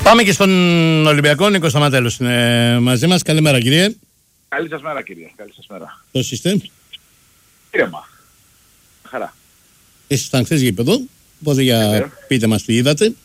Πάμε και στον Ολυμπιακό. Νίκος Σταματέλος είναι μαζί μας. Καλημέρα, κύριε. Καλή σας μέρα, κύριε. Καλή σας μέρα. Πώς είστε? Ήρεμα. Χαρά. Ήσασταν χθες γήπεδο. Οπότε για πείτε μας τι είδατε.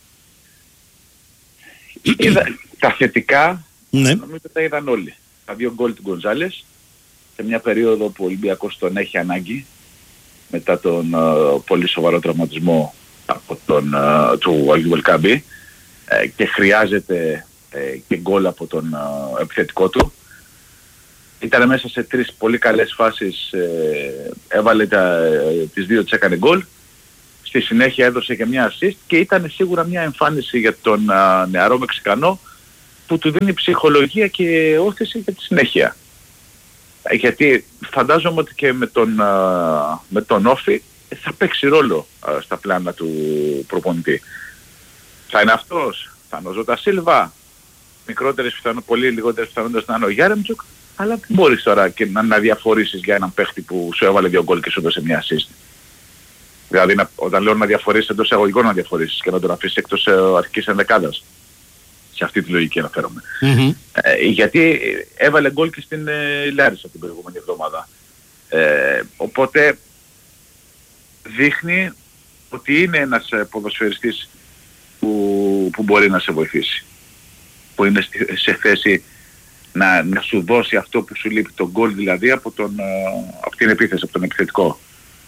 Τα θετικά, Ναι. νομίζω τα είδαν όλοι. Τα 2 γκολ του Γκονζάλες σε μια περίοδο που ο Ολυμπιακός τον έχει ανάγκη μετά τον πολύ σοβαρό τραυματισμό από του Αγίου Ελκάμπη και χρειάζεται και γκολ από τον επιθετικό του. Ήταν μέσα σε 3 πολύ καλές φάσεις, έβαλε τις 2 τις έκανε γκολ. Στη συνέχεια έδωσε και μια assist και ήταν σίγουρα μια εμφάνιση για τον νεαρό Μεξικανό που του δίνει ψυχολογία και όθηση για τη συνέχεια. Γιατί φαντάζομαι ότι και με τον Όφη θα παίξει ρόλο στα πλάνα του προπονητή. Θα είναι αυτός, θα είναι ο Ζώτα Σίλβα, πολύ λιγότερες πιθανότητες να είναι ο Γιάρεμτσουκ, αλλά δεν μπορείς τώρα και να διαφορήσεις για έναν παίχτη που σου έβαλε 2 γκολ και σου έδωσε μια assist. Δηλαδή όταν λέω να διαφορήσεις εντός εισαγωγικών να διαφορήσεις και να τον αφήσεις εκτός αρχικής ενδεκάδας. Σε αυτή τη λογική αναφέρομαι. Mm-hmm. Γιατί έβαλε γκολ και στην Λάρισα την προηγούμενη εβδομάδα. Οπότε δείχνει ότι είναι ένας ποδοσφαιριστής που μπορεί να σε βοηθήσει. Που είναι σε θέση να σου δώσει αυτό που σου λείπει, τον γκολ δηλαδή από την επίθεση, από τον επιθετικό.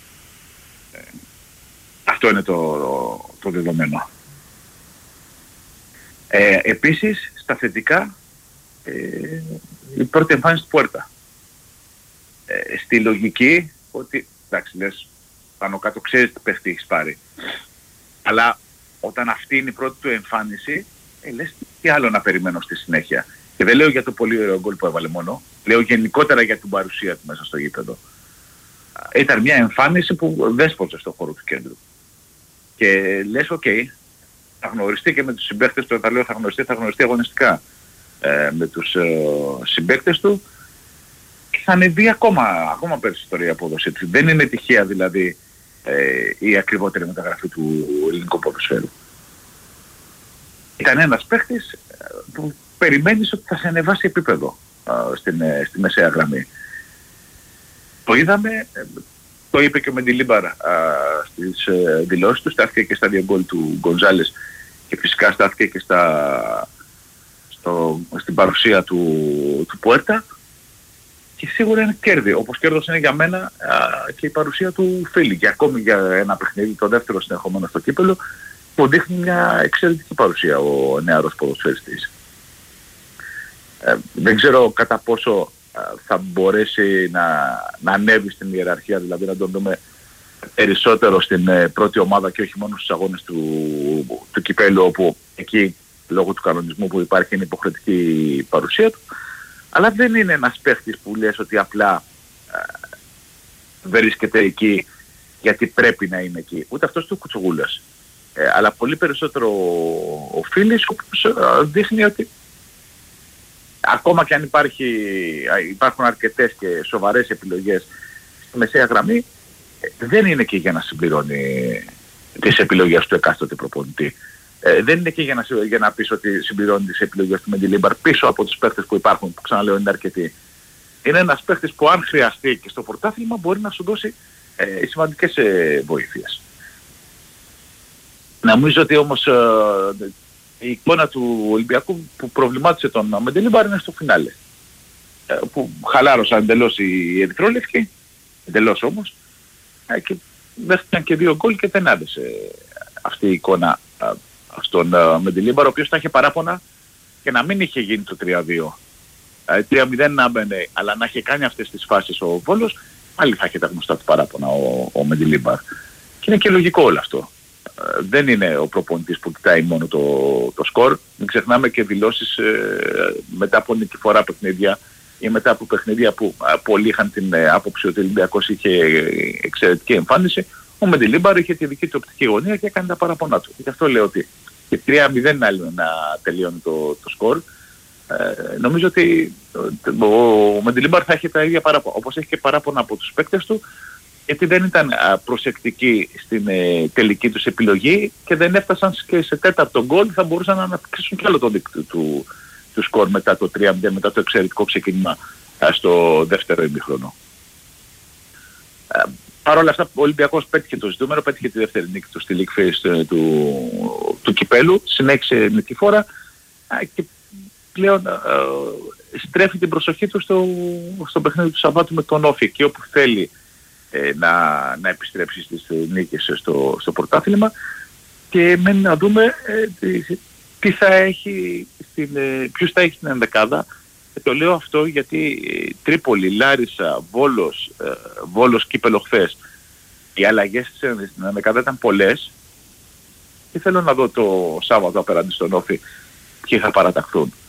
Αυτό είναι το δεδομένο. Επίσης, στα θετικά, η πρώτη εμφάνιση του Πουέρτα. Στη λογική ότι, εντάξει, λες, πάνω κάτω ξέρεις τι παίχτη έχεις πάρει. Αλλά όταν αυτή είναι η πρώτη του εμφάνιση, λες τι άλλο να περιμένω στη συνέχεια. Και δεν λέω για το πολύ ωραίο γκολ που έβαλε μόνο, λέω γενικότερα για την παρουσία του μέσα στο γήπεδο. Ήταν μια εμφάνιση που δέσποζε στον χώρο του κέντρου. Και λες, οκ, θα γνωριστεί και με τους συμπαίκτες του, όταν λέω θα γνωριστεί αγωνιστικά με τους συμπαίκτες του και θα ανεβεί ακόμα περισσότερη η απόδοση του. Δεν είναι τυχαία δηλαδή η ακριβότερη μεταγραφή του ελληνικού ποδοσφαίρου. Ήταν ένας παίκτης που περιμένεις ότι θα σε ανεβάσει επίπεδο στη μεσαία γραμμή. Το είδαμε, το είπε και ο Μεντιλίμπαρ στις δηλώσεις του, στάθηκε και στα 2 γκολ του Γκονζάλες και φυσικά στάθηκε και στην παρουσία του Πουέρτα και σίγουρα είναι κέρδη, όπως κέρδος είναι για μένα και η παρουσία του Φίλη και ακόμη για ένα παιχνίδι, το δεύτερο συνεχόμενο στο κύπελλο, που δείχνει μια εξαιρετική παρουσία ο νεαρός ποδοσφαιριστής. Δεν ξέρω κατά πόσο θα μπορέσει να ανέβει στην ιεραρχία, δηλαδή να τον δούμε περισσότερο στην πρώτη ομάδα και όχι μόνο στους αγώνες του κυπέλλου, όπου εκεί λόγω του κανονισμού που υπάρχει είναι υποχρεωτική παρουσία του, αλλά δεν είναι ένας παίχτης που λες ότι απλά βρίσκεται εκεί γιατί πρέπει να είναι εκεί, ούτε αυτός του Κουτσογούλας, αλλά πολύ περισσότερο ο Φίλης, όπως δείχνει ότι ακόμα και αν υπάρχουν αρκετές και σοβαρές επιλογές στη μεσαία γραμμή, δεν είναι και για να συμπληρώνει τις επιλογές του εκάστοτε προπονητή. Δεν είναι και για να πεις ότι συμπληρώνει τις επιλογές του Μεντιλίμπαρ πίσω από τους παίχτες που υπάρχουν, που ξαναλέω είναι αρκετοί. Είναι ένας παίχτης που αν χρειαστεί και στο πρωτάθλημα μπορεί να σου δώσει σημαντικές βοήθειες. Νομίζω ότι όμως η εικόνα του Ολυμπιακού που προβλημάτισε τον Μεντιλίμπαρ είναι στο φινάλε. Που χαλάρωσαν εντελώς οι ερυθρόλευκοι, εντελώς όμως, και δέχτηκαν και 2 γκολ και δεν άδεσε αυτή η εικόνα στον Μεντιλίμπαρ, ο οποίος θα είχε παράπονα και να μην είχε γίνει το 3-2. 3-0 να μπαινε, αλλά να είχε κάνει αυτές τις φάσεις ο Βόλος, πάλι θα είχε τα γνωστά του παράπονα ο Μεντιλίμπαρ. Και είναι και λογικό όλο αυτό. Δεν είναι ο προπονητής που κοιτάει μόνο το σκορ. Μην ξεχνάμε και δηλώσεις μετά από νικηφορά παιχνίδια ή μετά από παιχνίδια που πολλοί είχαν την άποψη ότι ο Ολυμπιακός είχε εξαιρετική εμφάνιση. Ο Μεντιλίμπαρ είχε τη δική του οπτική γωνία και έκανε τα παραπονά του. Γι' αυτό λέω ότι και 3-0 να τελειώνει το σκορ. Νομίζω ότι ο Μεντιλίμπαρ θα έχει τα ίδια παράπονα. Όπως έχει και παράπονα από τους παίκτες του, γιατί δεν ήταν προσεκτικοί στην τελική τους επιλογή και δεν έφτασαν και σε τέταρτο γκολ, θα μπορούσαν να αναπτύξουν κι άλλο το δίκτυο του σκορ μετά το 3-0, μετά το εξαιρετικό ξεκίνημα στο δεύτερο ημίχρονο. Παρ' όλα αυτά ο Ολυμπιακός πέτυχε το ζητούμενο, πέτυχε τη δεύτερη νίκη του στη League Phase του κυπέλου, συνέχισε νικηφόρα και πλέον στρέφει την προσοχή του στο παιχνίδι του Σαββάτου με τον Όφη, εκεί όπου θέλει να επιστρέψει στις νίκες στο πρωτάθλημα, και μένει να δούμε τι θα έχει ποιους θα έχει στην ενδεκάδα. Το λέω αυτό γιατί Τρίπολη, Λάρισα, Βόλος, Κύπελλο χθες, οι αλλαγές στην ενδεκάδα ήταν πολλές και θέλω να δω το Σάββατο απέναντι στον Όφη ποιοι θα παραταχθούν.